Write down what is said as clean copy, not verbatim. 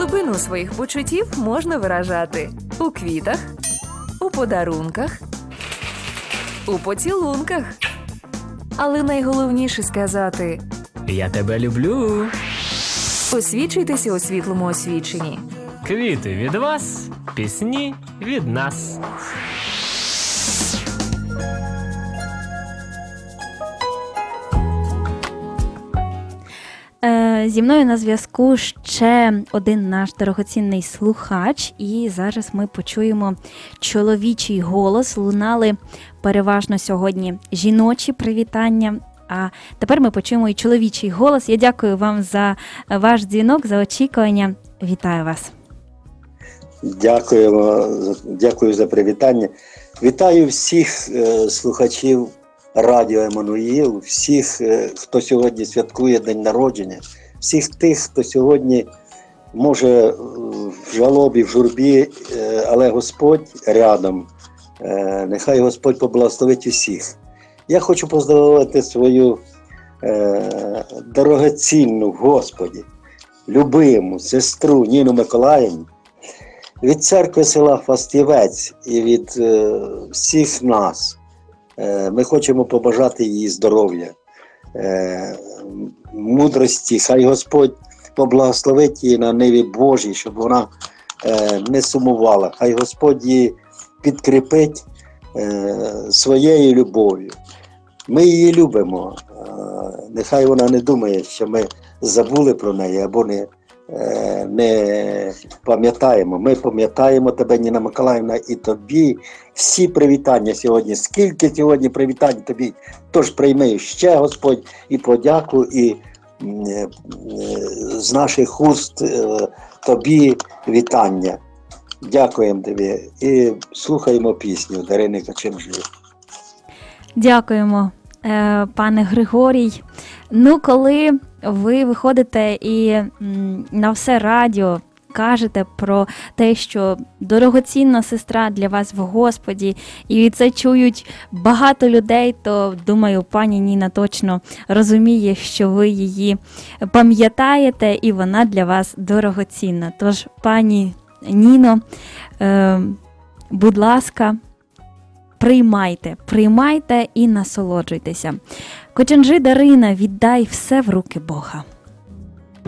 Глибину своїх почуттів можна виражати у квітах, у подарунках, у поцілунках. Але найголовніше сказати Я тебе люблю. «Освічуйтеся у світлому освіченні». Квіти від вас, пісні від нас. Зі мною на зв'язку ще один наш дорогоцінний слухач, і зараз ми почуємо чоловічий голос. Лунали переважно сьогодні жіночі привітання, а тепер ми почуємо і чоловічий голос. Я дякую вам за ваш дзвінок, за очікування. Вітаю вас. Дякую за привітання. Вітаю всіх слухачів Радіо Еммануїл, всіх, хто сьогодні святкує день народження, всіх тих, хто сьогодні може в жалобі, в журбі, але Господь рядом. Нехай Господь поблагословить усіх. Я хочу поздоровити свою дорогоцінну в Господі, любиму сестру Ніну Миколаївну від церкви села Фастівець і від всіх нас. Ми хочемо побажати їй здоров'я, мудрості. Хай Господь поблагословить її на ниві Божій, щоб вона не сумувала. Хай Господь її підкріпить своєю любов'ю. Ми її любимо. Нехай вона не думає, що ми забули про неї або не пам'ятаємо. Ми пам'ятаємо тебе, Ніна Миколаївна, і тобі всі привітання сьогодні. Скільки сьогодні привітань тобі, тож прийми ще, Господь, і подяку, і з наших уст тобі вітання. Дякуємо тобі і слухаємо пісню Дарини Каченжи. Дякуємо, пане Григорій. Ну, коли ви виходите і на все радіо кажете про те, що дорогоцінна сестра для вас в Господі, і це чують багато людей, то, думаю, пані Ніна точно розуміє, що ви її пам'ятаєте, і вона для вас дорогоцінна. Тож, пані Ніно, будь ласка, приймайте і насолоджуйтеся. Коченжи Дарина, віддай все в руки Бога.